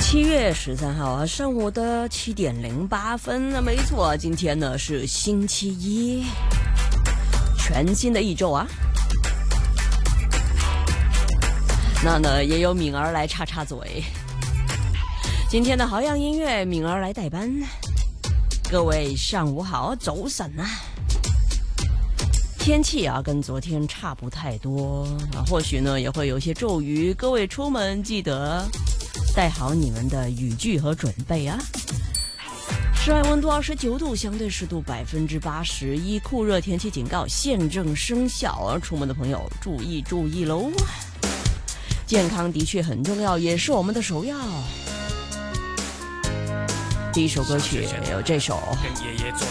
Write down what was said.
7月13号啊，上午的7点08分。那没错，今天呢是星期一，全新的一周啊。那呢也有敏儿来插插嘴。今天的好样音乐，敏儿来代班。各位上午好，早晨啊。天气啊跟昨天差不太多啊，或许呢也会有些骤雨，各位出门记得带好你们的雨具和准备啊。室外温度29度，相对湿度81%，酷热天气警告现正生效，出门的朋友注意喽。健康的确很重要，也是我们的首要。第一首歌曲有这首